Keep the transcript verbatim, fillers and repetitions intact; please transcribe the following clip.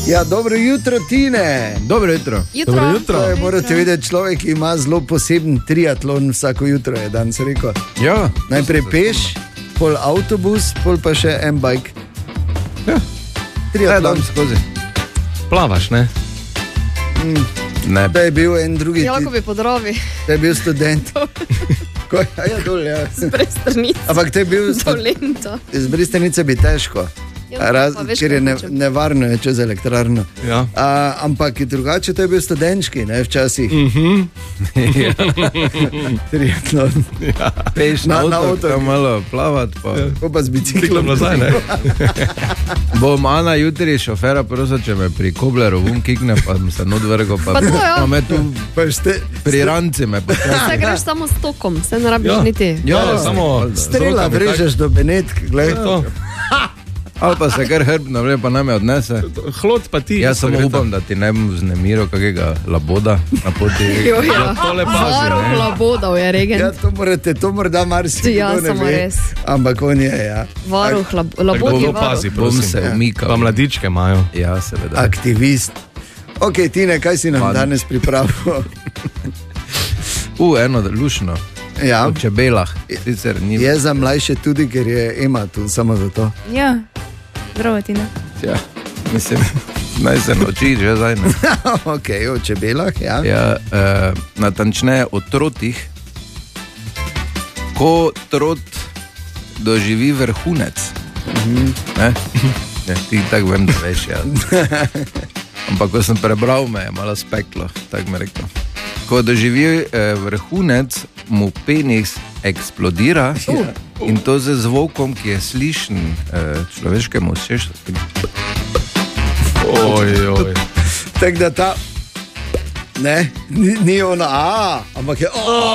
Ja, dobro jutro, Tine. Dobro jutro. Jutro. Dobro jutro. To je, morate vedeti, človek, ki ima zelo poseben triatlon vsako jutro, je danes rekel. Ja. Najprej peš, pol avtobus, pol pa še en bike. Ja. Triatlon. Ja, skozi. Plavaš, ne? Mm. Ne. Da je bil en drugi, Jakobi podrovi. da je bil student. Ko, a ja, dol, ja. Z Brestanice. Ampak te je bil Do Lenta. z Brestanice bi težko. Ja, Raz, pa veš, ker je kaj ne, hočem. nevarno je čez elektrarno. Ja. A, ampak drugače to je bil študentski, ne, včasih. Mhm. Triatlon. Ja. Peš Na- na, na na otok. otok, malo plavat, pa... Ja. Ko pa z biciklom nazaj, ne? Bom Ana jutri šofera prosil, če me pri Kobleru vun kikne, pa se not vrgo, pa, Pa to, ja. pa me tu Pa ste, pri ranci me pa... Se greš samo s tokom, se ne rabiš Ja. niti. Ja, Ja, samo... strela vrežeš do Benetk, gled. To. Ali pa se kar hrb navle, pa name odnese. Hlod pa ti. Jaz samo upam, da ti ne bom vznemiral kakega laboda na poti. Jo, ja. Tole pazi, Varuh ne. labodov je regen. Ja, to morate, to morda marsikdo Ja, ne samo ve. res. Ampak on je, ja. Varuh lab Tako labod je zelo varuh. pazi, Bom prosim. se umikal. Pa mladičke imajo. Ja, seveda. Aktivist. Ok, Tine, kaj si nam Pan. danes pripravil? U, eno lušno. Ja, O čebelah. Sicer ni... je za mlajše tudi, ker je Ema tu samo zato. Ja, zdravo, Tina. Ja, mislim, naj se nauči že zdaj. Ne? Ok, o čebelah, ja. Ja, uh, natančneje o trotih. Ko trot doživi vrhunec, ne? Ja, ti tako vem, da veš, ja. Ampak ko sem prebral, me je malo speklo, tako mi rekel. Ko doživi eh, vrhunec, mu penis eksplodira in to z zvokom, ki je slišen eh, človeškemu ušesu. Oj, oj. Tako da ta, ne, ni, ni ona, a, ampak je, o.